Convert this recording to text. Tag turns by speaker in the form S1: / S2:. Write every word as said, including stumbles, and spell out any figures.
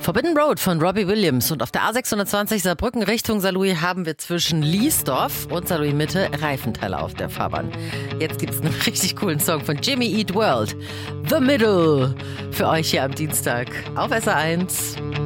S1: Forbidden Road von Robbie Williams. Und auf der A sechshundertzwanzig Saarbrücken Richtung Saarlouis haben wir zwischen Liesdorf und Saarlouis Mitte Reifenteile auf der Fahrbahn. Jetzt gibt's einen richtig coolen Song von Jimmy Eat World. The Middle. Für euch hier am Dienstag auf S R eins.